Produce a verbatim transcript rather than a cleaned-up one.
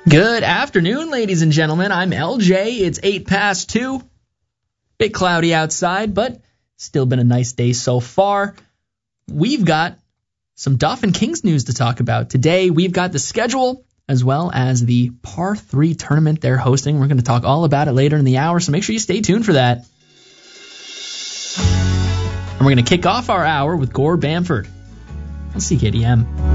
Good afternoon, ladies and gentlemen. I'm L J. It's eight past two. Bit cloudy outside, but still been a nice day so far. We've got some Dauphin Kings news to talk about. Today, we've got the schedule as well as the par three tournament they're hosting. We're going to talk all about it later in the hour, so make sure you stay tuned for that. And we're going to kick off our hour with Gore Bamford on C K D M.